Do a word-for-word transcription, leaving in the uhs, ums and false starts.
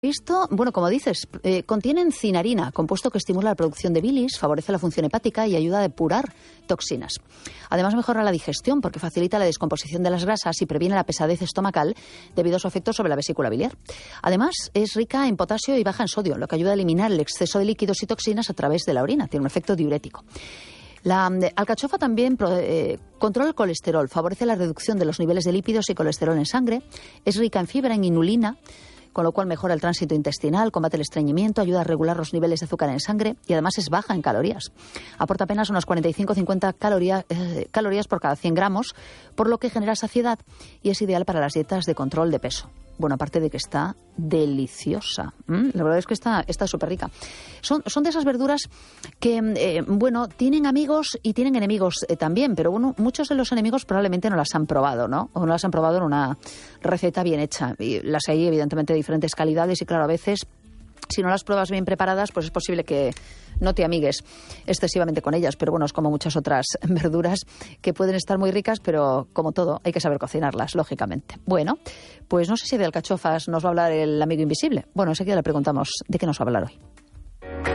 Esto, bueno, como dices, eh, contienen cinarina, compuesto que estimula la producción de bilis, favorece la función hepática y ayuda a depurar toxinas. Además, mejora la digestión porque facilita la descomposición de las grasas y previene la pesadez estomacal debido a su efecto sobre la vesícula biliar. Además, es rica en potasio y baja en sodio, lo que ayuda a eliminar el exceso de líquidos y toxinas a través de la orina. Tiene un efecto diurético. La eh, alcachofa también eh, controla el colesterol, favorece la reducción de los niveles de lípidos y colesterol en sangre, es rica en fibra, en inulina, con lo cual mejora el tránsito intestinal, combate el estreñimiento, ayuda a regular los niveles de azúcar en sangre y además es baja en calorías. Aporta apenas unas cuarenta y cinco a cincuenta calorías, eh, calorías por cada cien gramos, por lo que genera saciedad y es ideal para las dietas de control de peso. Bueno, aparte de que está deliciosa. ¿Mm? La verdad es que está está súper rica. Son, son de esas verduras que, eh, bueno, tienen amigos y tienen enemigos eh, también, pero bueno, muchos de los enemigos probablemente no las han probado, ¿no? O no las han probado en una receta bien hecha. Y las hay, evidentemente, de diferentes calidades y, claro, a veces, si no las pruebas bien preparadas, pues es posible que no te amigues excesivamente con ellas. Pero bueno, es como muchas otras verduras que pueden estar muy ricas, pero como todo, hay que saber cocinarlas, lógicamente. Bueno, pues no sé si de alcachofas nos va a hablar el amigo invisible. Bueno, enseguida le preguntamos de qué nos va a hablar hoy.